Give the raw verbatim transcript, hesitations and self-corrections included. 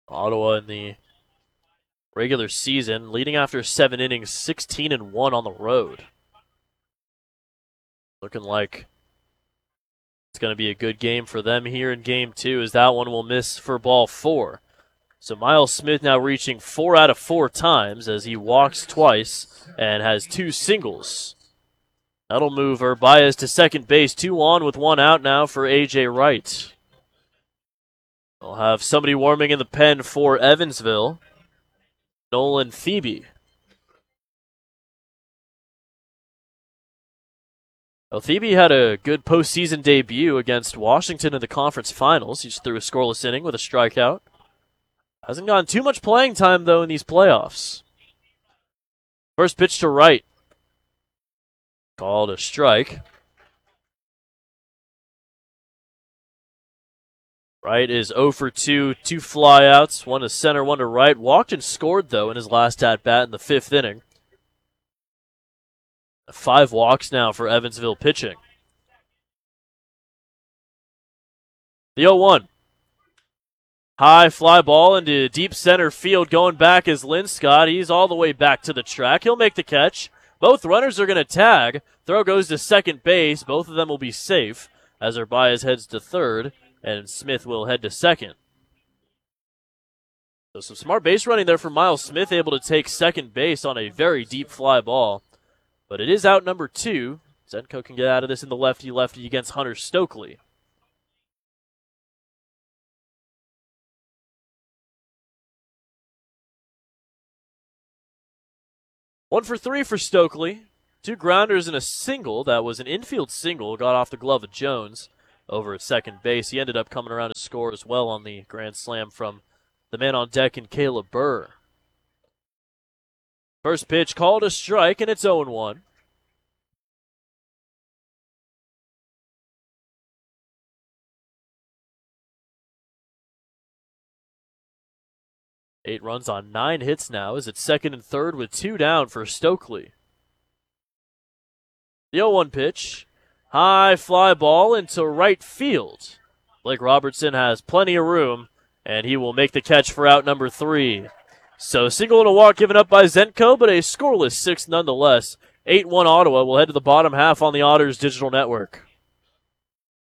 Ottawa in the regular season, leading after seven innings, sixteen and one on the road. Looking like it's going to be a good game for them here in game two, as that one will miss for ball four. So Miles Smith now reaching four out of four times as he walks twice and has two singles. That'll move Urbias to second base, two on with one out now for A J Wright. We'll have somebody warming in the pen for Evansville, Nolan Thebe. Well, Thebe had a good postseason debut against Washington in the conference finals. He just threw a scoreless inning with a strikeout. Hasn't gotten too much playing time, though, in these playoffs. First pitch to Wright. Called a strike. Wright is oh for two, two flyouts, one to center, one to right. Walked and scored, though, in his last at-bat in the fifth inning. Five walks now for Evansville pitching. The oh one. High fly ball into deep center field. Going back is Linscott. He's all the way back to the track. He'll make the catch. Both runners are going to tag. Throw goes to second base. Both of them will be safe as Urbias heads to third, and Smith will head to second. So some smart base running there for Miles Smith, able to take second base on a very deep fly ball. But it is out number two. Zenko can get out of this in the lefty-lefty against Hunter Stokely. One for three for Stokely. Two grounders and a single. That was an infield single. Got off the glove of Jones over at second base. He ended up coming around to score as well on the grand slam from the man on deck in Caleb Burr. First pitch called a strike, and it's oh one. Eight runs on nine hits now as it's second and third with two down for Stokely. The oh one pitch. High fly ball into right field. Blake Robertson has plenty of room, and he will make the catch for out number three. So single and a walk given up by Zenko, but a scoreless sixth nonetheless. eight one Ottawa will head to the bottom half on the Otters Digital Network.